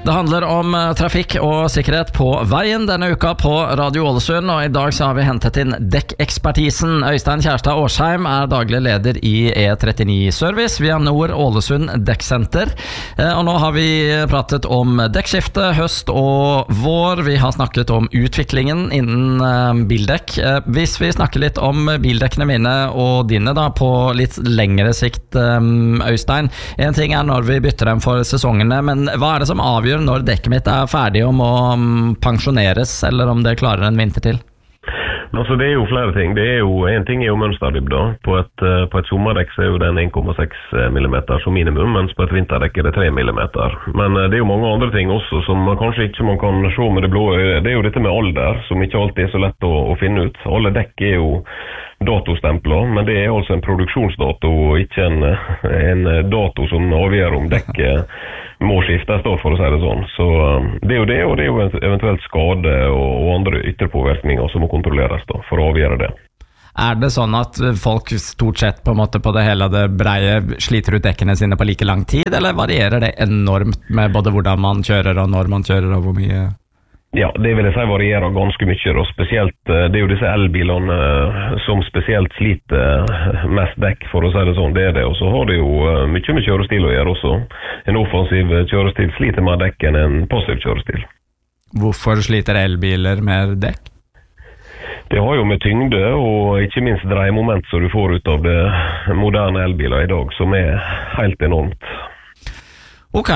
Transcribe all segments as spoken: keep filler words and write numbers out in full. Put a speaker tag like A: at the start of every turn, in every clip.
A: Det handler om trafikk og sikkerhet på veien denne uka på Radio Ålesund, og i dag så har vi hentet inn dekkekspertisen. Øystein Kjærstad Årsheim er daglig leder i E trettini Service via Nord Ålesund Dekksenter. Og nå har vi pratet om dekkskifte, høst og vår. Vi har snakket om utviklingen innen bildekk. Hvis vi snakker litt om bildekkene mine og dine da, på litt lengre sikt, Øystein. En ting er når vi bytter dem for sesongene, men hva er det som avgjør når dekket mitt er ferdig og må pensjoneres, eller om det klarer en vinter til?
B: Altså, det er jo flere ting. Det er jo, en ting er jo mønsterdybda. På et, på et sommerdekk så er jo den en komma seks millimeter som minimum, mens på et vinterdekk er det tre millimeter. Men det er jo mange andre ting også som man kanskje ikke man kan se med det blå øyet. Det er jo dette med alder, som ikke alltid er så lett å, å finne ut. Alle dekk er jo datostempler, men det er altså en produksjonsdato og ikke en, en dato som avgjør om dekket må skiftes da, for å si det sånn. Så det er jo det, og det er jo eventuelt skade og, og andre ytterpåvirkninger som må kontrolleres da, for å avgjøre det.
A: Er det sånn at folk stort sett på en måte på det hele det breie sliter ut dekkene sine på like lang tid, eller varierer det enormt med både hvordan man kjører og når man kjører og hvor mye?
B: Ja, det vil jeg si varierer ganske mye, og spesielt, det er jo disse elbilene som spesielt sliter mest dekk, for å si det sånn, det er det, og så har det jo mye med kjørestil å gjøre også. En offensiv kjørestil sliter mer dekk enn en passiv kjørestil.
A: Hvorfor sliter elbiler mer dekk?
B: Det har jo med tyngde og ikke minst dreiemoment som du får ut av det moderne elbiler i dag, som er helt enormt.
A: Ok,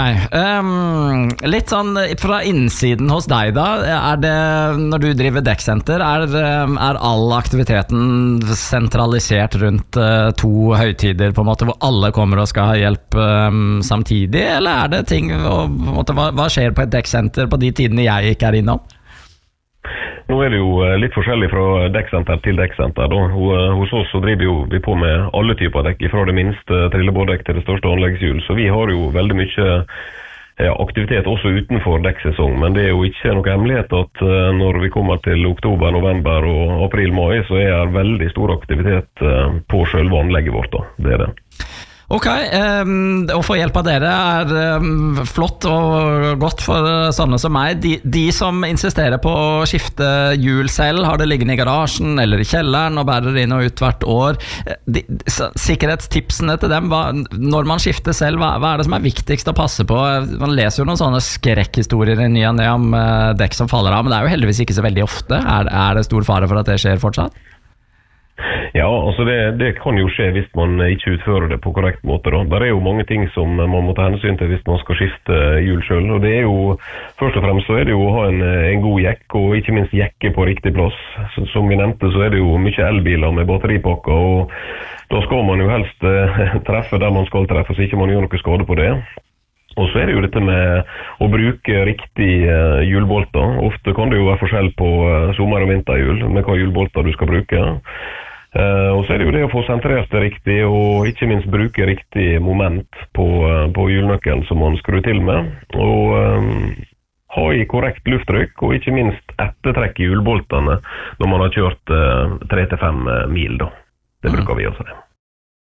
A: um, litt sånn fra innsiden hos deg da, er det, når du driver dekksenter, er, er all aktiviteten sentralisert rundt uh, to høytider på en måte, hvor alle kommer og skal ha hjelp um, samtidig, eller er det ting, og, på en måte, hva, hva skjer på et dekksenter på de tidene jeg ikke er innom?
B: Nå er det jo litt forskjellig fra dekksenter til dekksenter. Da. Hos oss så driver jo vi på med alle typer dekk, fra det minste trillebårdekk til det største anleggshjul. Så vi har jo veldig mye ja, aktivitet også utenfor dekksesong. Men det er jo ikke noe hemmelighet at når vi kommer til oktober, november og april, mai, så er det veldig stor aktivitet på selve anlegget vårt. Da. Det er det.
A: Ok, um, å få hjelp av dere er um, flott og godt for sånne som meg. De, de som insisterer på å skifte hjul selv, har det liggende i garasjen eller i kjelleren og bærer inn og ut hvert år. De, sikkerhetstipsene til dem, hva, når man skifter selv, hva, hva er det som er viktigst å passe på? Man leser jo noen sånne skrekkhistorier i ny og ne om uh, dekk som faller av, men det er jo heldigvis ikke så veldig ofte. Er, er det stor fare for at det skjer fortsatt?
B: Ja, altså det, det kan jo skje hvis man ikke utfører det på korrekt måte. Da. Der er jo mange ting som man må ta hensyn til hvis man skal skifte hjul selv. Og det er jo, først og fremst så er det jo å ha en, en god jekk, og ikke minst jekke på riktig plass. Så, som vi nevnte så er det jo mye elbiler med batteripakker, og da skal man jo helst eh, treffe der man skal treffe, så ikke man gjør noe skade på det. Og så er det jo dette med å bruke riktig uh, hjulbolter. Ofte kan det jo være forskjell på uh, sommer- og vinterhjul med hva hjulbolter du skal bruke. Uh, og så er det jo det å få sentrert det riktig, og ikke minst bruke riktig moment på, uh, på hjulnøkkelen som man skrur til med. Og um, ha i korrekt lufttrykk, og ikke minst ettertrekke hjulboltene når man har kjørt uh, tre til fem mil. Da. Det bruker vi også det.